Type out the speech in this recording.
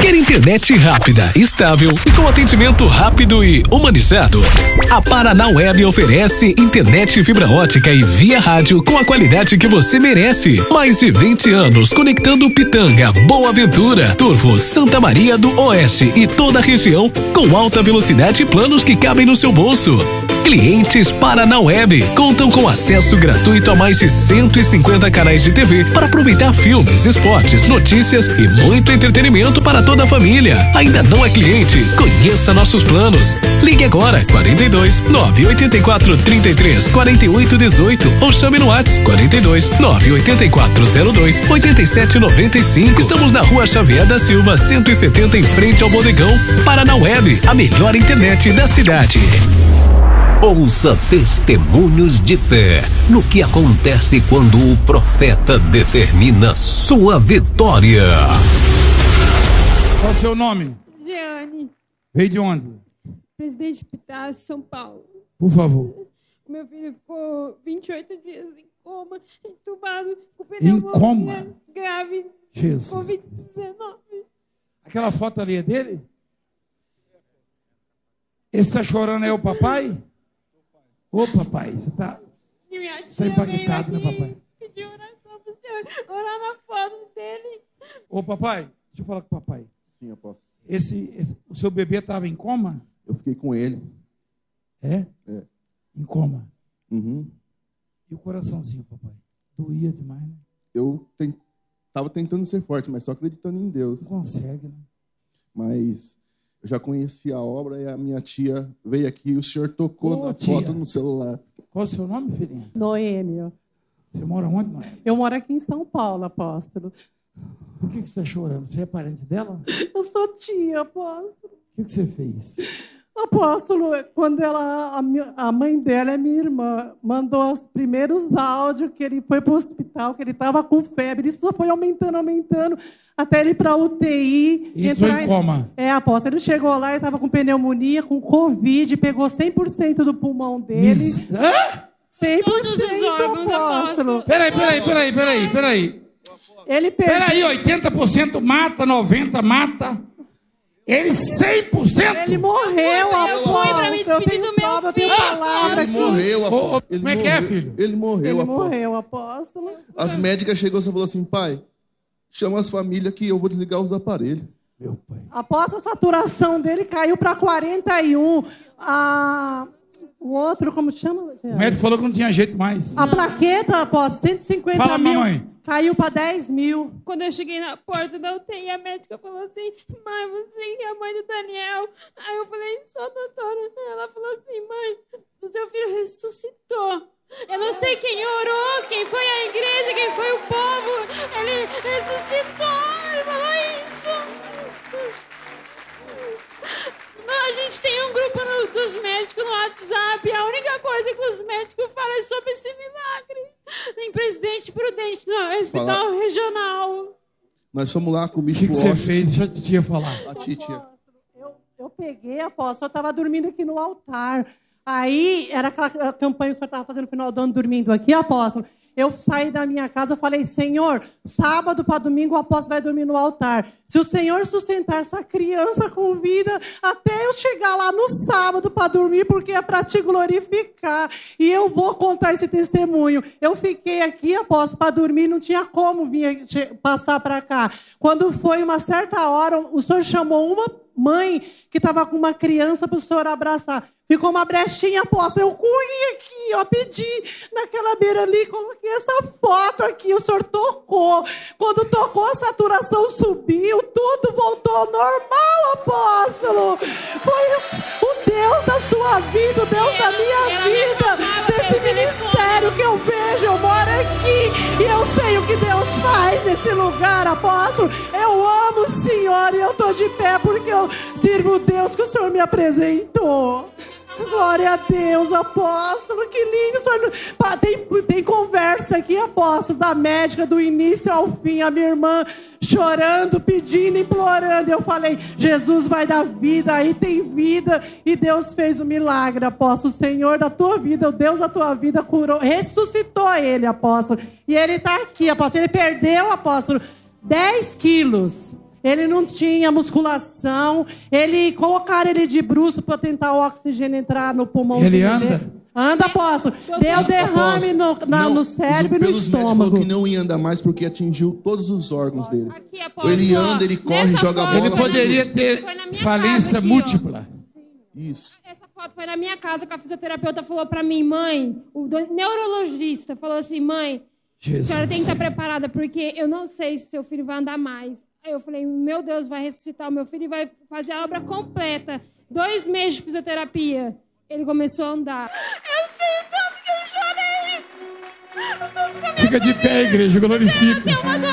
Quer internet rápida, estável e com atendimento rápido e humanizado? A Paraná Web oferece internet fibra ótica e via rádio com a qualidade que você merece. Mais de 20 anos conectando Pitanga, Boa Ventura, Turvo, Santa Maria do Oeste e toda a região com alta velocidade e planos que cabem no seu bolso. Clientes Paraná Web contam com acesso gratuito a mais de 150 canais de TV para aproveitar filmes, esportes, notícias e muito entretenimento para toda a família. Ainda não é cliente? Conheça nossos planos. Ligue agora 42 984 33 48 18 ou chame no WhatsApp 42 98402 87 95. Estamos na Rua Xavier da Silva 170 em frente ao Bodegão. Paraná Web, a melhor internet da cidade. Ouça testemunhos de fé no que acontece quando o profeta determina sua vitória. Qual é o seu nome? Jeane. Veio de onde? Presidente Pitácio, São Paulo. Por favor. Meu filho ficou 28 dias em coma, entubado, com Em pneumonia coma? grave, Jesus. Covid-19. Aquela foto ali é dele? Esse está chorando é o papai? Ô papai, você está E minha tia tá impactado, né, veio aqui papai? pedir oração pro senhor, orar na foto dele. Ô papai, deixa eu falar com o papai. Sim, apóstolo. O seu bebê estava em coma? Eu fiquei com ele. É? É. Em coma. Uhum. E o coraçãozinho, papai? Doía demais, né? Eu estava tentando ser forte, mas só acreditando em Deus. Não consegue, né? Mas eu já conheci a obra e a minha tia veio aqui e o senhor tocou Ô, na tia. foto no celular. Qual é o seu nome, filhinha? Noêmia. Você mora onde, Noêmia? Eu moro aqui em São Paulo, apóstolo. Por que você está chorando? Você é parente dela? Eu sou tia, apóstolo. O que você fez? Apóstolo, quando a mãe dela é minha irmã, mandou os primeiros áudios que ele foi para o hospital, que ele estava com febre. Isso só foi aumentando, até ele ir para a UTI. Entrou em coma. É, apóstolo. Ele chegou lá e estava com pneumonia, com Covid, pegou 100% do pulmão dele. Hã? 100%, Todos os órgãos, apóstolo. Peraí. Ele perdeu. Peraí, 80% mata, 90% mata. Ele 100%? Ele morreu, fui pra me apóstolo. despedir do meu prova, eu tenho filho. palavra Ele aqui. morreu, apóstolo. Ele Como é que é, morreu. filho? Ele morreu, Ele apóstolo. morreu, apóstolo. As médicas chegou e falou assim, pai, chama as famílias que eu vou desligar os aparelhos. Meu pai. Após a saturação dele caiu para 41. O outro, como chama? O médico falou que não tinha jeito mais. A plaqueta, após 150 Fala, mil, mamãe. caiu para 10 mil. Quando eu cheguei na porta da UTI, a médica falou assim, mãe, você é a mãe do Daniel? Aí eu falei, sou, doutora. Ela falou assim, mãe, o seu filho ressuscitou. Eu não sei quem orou, quem foi a igreja, quem foi o povo. Ele ressuscitou, ele falou isso. A gente tem um grupo dos médicos no WhatsApp. A única coisa que os médicos falam é sobre esse milagre. Em Presidente Prudente, no hospital regional. Nós fomos lá com o O bicho que você fez? Deixa a titia falar. A titia. Eu peguei, apóstolo, eu estava dormindo aqui no altar. Aí, era aquela campanha que o senhor estava fazendo no final do ano, dormindo aqui, apóstolo. Eu saí da minha casa, eu falei, Senhor, sábado para domingo o apóstolo vai dormir no altar. Se o Senhor sustentar essa criança com vida, até eu chegar lá no sábado para dormir, porque é para te glorificar. E eu vou contar esse testemunho. Eu fiquei aqui, apóstolo, para dormir, não tinha como vir passar para cá. Quando foi uma certa hora, o senhor chamou uma mãe que estava com uma criança para o senhor abraçar. Ficou uma brechinha, apóstolo. Eu corri aqui, ó, pedi naquela beira ali, coloquei essa foto aqui, o senhor tocou. Quando tocou, a saturação subiu, tudo voltou ao normal, apóstolo. Foi o Deus da sua vida, o Deus da minha vida, desse ministério que eu vejo, eu moro aqui e eu sei o que Deus faz nesse lugar, apóstolo. Eu amo o Senhor e eu estou de pé porque eu sirvo o Deus que o Senhor me apresentou. Glória a Deus, apóstolo, que lindo. Tem conversa aqui, apóstolo, da médica do início ao fim, a minha irmã chorando, pedindo, implorando. Eu falei, Jesus vai dar vida, aí tem vida. E Deus fez um milagre, apóstolo. O Senhor da tua vida, o Deus da tua vida curou, ressuscitou ele, apóstolo. E ele está aqui, apóstolo. Ele perdeu, apóstolo, 10 quilos. Ele não tinha musculação. Colocaram ele de bruço para tentar o oxigênio entrar no pulmãozinho Ele dele. anda? Anda, apóstolo. Deu derrame no cérebro e no estômago. Falou que não ia andar mais porque atingiu todos os órgãos dele. Aqui, apóstolo, Ele anda, ele corre, joga a bola. Ele poderia ter Foi na minha falência casa aqui, múltipla. Isso. Essa foto foi na minha casa, que a fisioterapeuta falou pra mim, mãe, o neurologista falou assim, mãe, a senhora tem que estar preparada, porque eu não sei se seu filho vai andar mais. Aí eu falei, meu Deus, vai ressuscitar o meu filho e vai fazer a obra completa. 2 meses de fisioterapia. Ele começou a andar. Eu sei tanto que eu chorei. Fica de pé, igreja, glorifica.